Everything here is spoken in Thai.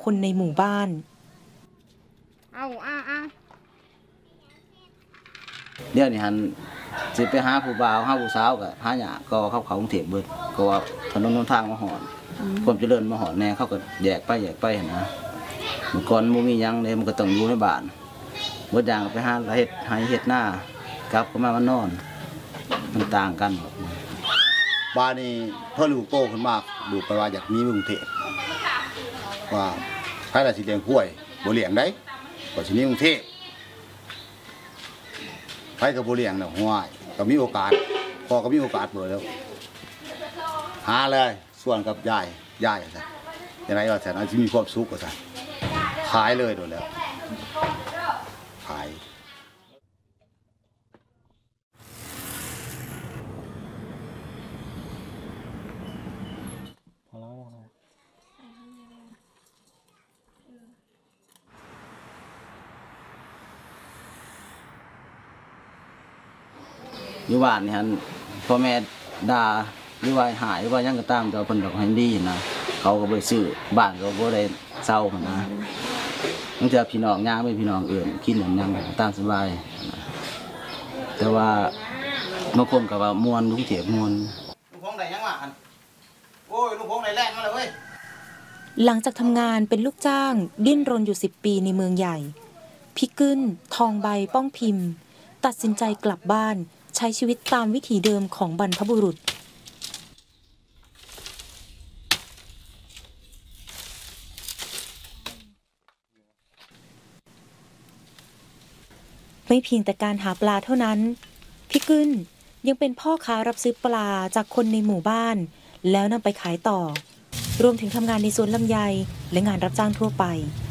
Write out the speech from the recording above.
คนในหมู่บ้านเดี๋ยวนี้ฮันสิไปหาผู้บ่าวหาผู้สาวกับหาหยาก็เข้ากรุงเทพเบิดก็ว่าถนนหนทางมาหอดความเจริญมาหอดแน่เขาก็แยกไปนะเมื่อก่อนมันมีหยังเลยมันก็ต้องอยู่ในบ้านเมื่ออย่างไปหาเฮ็ดหน้ากลับก็มานอนมันต่างกันบ้านนี้พอลูกโตขึ้นมากลูกไปว่าอยากมีกรุงเทพว่าใครล่ะสิเลี้ยงกล้วยบ่เลี้ยงได้ก็สิมีกรุงเทพใครก็บ่เลี้ยงน่ะห้วยก็มีโอกาสพอก็มีโอกาสเบิดแล้วหาเลยส่วนกับยายซะจังได๋ว่าซั่นอาจสิมีความสุขว่าซั่นขายเลยโดนแล้วขายอยู่บ้านนี่ฮันพ่อแม่ด่าหรือว่าหายหรือว่ายังก็ตามแต่เพิ่นดอกให้ดีนะเขาก็บ่ได้ซื้อบ้านก็บ่ได้เซาหั่นนะบางเทื่อพี่น้องย่างเป็นพี่น้องเอื่นกินหยังตามสบายแต่ว่าบางคนก็ว่ามวนกรุงเทพมวนลุงพงได้ยังวะโอ้ยลุงพงได้แล่นมาเลยเว้ยหลังจากทำงานเป็นลูกจ้างดิ้นรนอยู่10 ปีในเมืองใหญ่พี่กึ้นทองใบป้องพิมพ์ตัดสินใจกลับบ้านใช้ชีวิตตามวิถีเดิมของบรรพบุรุษไม่เพียงแต่การหาปลาเท่านั้นพี่กึ้นยังเป็นพ่อค้ารับซื้อปลาจากคนในหมู่บ้านแล้วนำไปขายต่อรวมถึงทำงานในสวนลำไยและงานรับจ้างทั่วไป